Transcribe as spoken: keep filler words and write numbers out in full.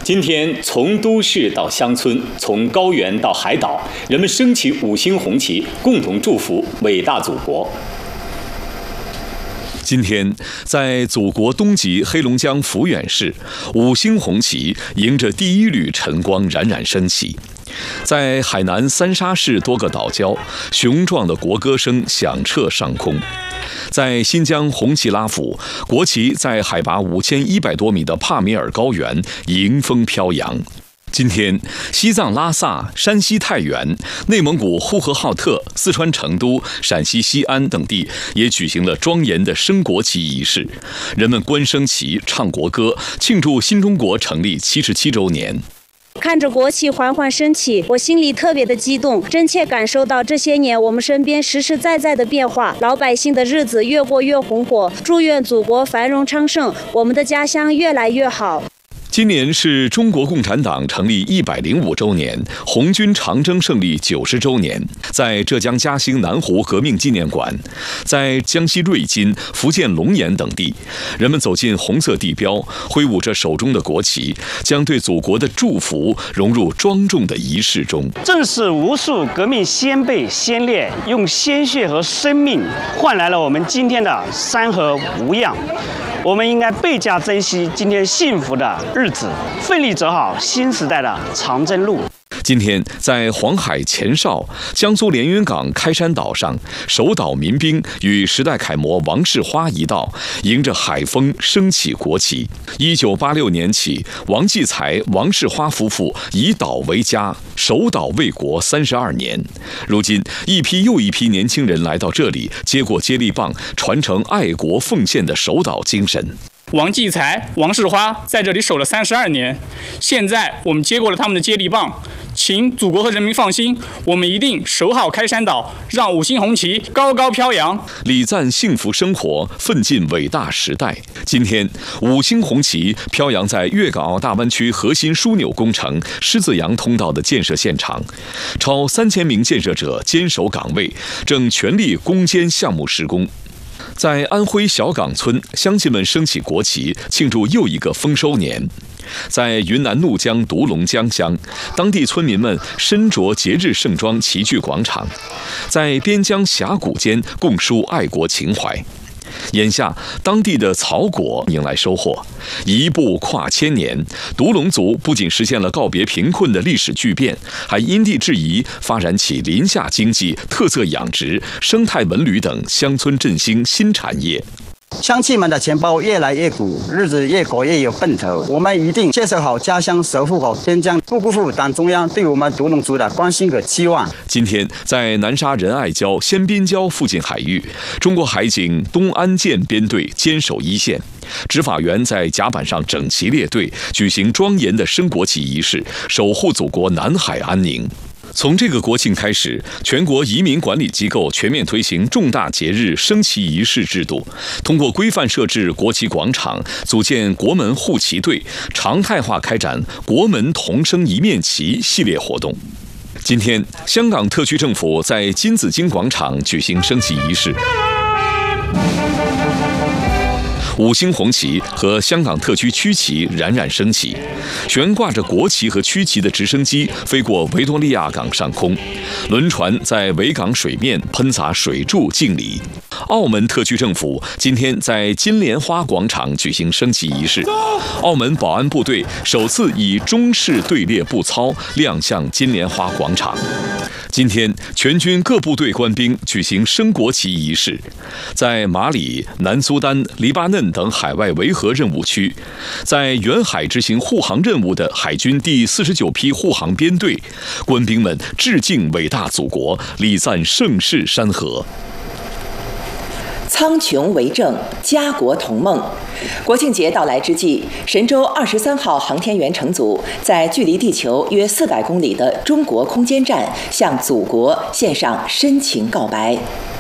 今天，从都市到乡村，从高原到海岛，人们升起五星红旗，共同祝福伟大祖国。今天，在祖国东极黑龙江抚远市，五星红旗迎着第一缕晨光冉冉升起。在海南三沙市多个岛礁，雄壮的国歌声响彻上空。在新疆红旗拉府，国旗在海拔五千一百多米的帕米尔高原迎风飘扬。今天，西藏拉萨、山西太原、内蒙古呼和浩特、四川成都、陕西西安等地也举行了庄严的升国旗仪式，人们观升旗、唱国歌，庆祝新中国成立七十七周年。 看着国旗缓缓升起，我心里特别的激动，真切感受到这些年我们身边实实在在的变化，老百姓的日子越过越红火。祝愿祖国繁荣昌盛，我们的家乡越来越好。 今年是中国共产党成立一百零五周年，红军长征胜利九十周年。在浙江嘉兴南湖革命纪念馆，在江西瑞金、福建龙岩等地，人们走进红色地标，挥舞着手中的国旗，将对祖国的祝福融入庄重的仪式中。 正是无数革命先辈先烈用鲜血和生命换来了我们今天的山河无恙。我们应该倍加珍惜今天幸福的日子，奋力走好新时代的长征路。 今天，在黄海前哨、江苏连云港开山岛上，守岛民兵与时代楷模王世花一道，迎着海风升起国旗。一九八六年起，王继才、王世花夫妇以岛为家，守岛卫国三十二年。如今，一批又一批年轻人来到这里，接过接力棒，传承爱国奉献的守岛精神。 王继才、王世花在这里守了三十二年，现在我们接过了他们的接力棒，请祖国和人民放心，我们一定守好开山岛，让五星红旗高高飘扬， 礼赞幸福生活，奋进伟大时代。今天，五星红旗飘扬在粤港澳大湾区核心枢纽工程狮子洋通道的建设现场，超三千名建设者坚守岗位，正全力攻坚项目施工。在安徽小岗村，乡亲们升起国旗，庆祝又一个丰收年。在云南怒江独龙江乡，当地村民们身着节日盛装齐聚广场，在边疆峡谷间共抒爱国情怀。眼下，当地的草果迎来收获，一步跨千年。独龙族不仅实现了告别贫困的历史巨变，还因地制宜发展起林下经济、特色养殖、生态文旅等乡村振兴新产业。 乡亲们的钱包越来越鼓，日子越过越有奔头。我们一定坚守好家乡，守护好边疆，不辜负党中央对我们独龙族的关心和期望。 今天，在南沙仁爱礁、仙滨礁附近海域，中国海警东安舰编队坚守一线，执法员在甲板上整齐列队，举行庄严的升国旗仪式，守护祖国南海安宁。从这个国庆开始，全国移民管理机构全面推行重大节日升旗仪式制度，通过规范设置国旗广场，组建国门护旗队，常态化开展国门同升一面旗系列活动。今天，香港特区政府在金紫荆广场举行升旗仪式。五星红旗和香港特区区旗冉冉升起，悬挂着国旗和区旗的直升机飞过维多利亚港上空，轮船在维港水面喷洒水柱敬礼。澳门特区政府今天在金莲花广场举行升旗仪式，澳门保安部队首次以中式队列步操亮相金莲花广场。今天，全军各部队官兵举行升国旗仪式，在马里、南苏丹、黎巴嫩等海外维和任务区，在远海执行护航任务的海军第四十九批护航编队，官兵们致敬伟大祖国，礼赞盛世山河。 苍穹为证，家国同梦。国庆节到来之际，神舟二十三号航天员乘组在距离地球约四百公里的中国空间站向祖国献上深情告白。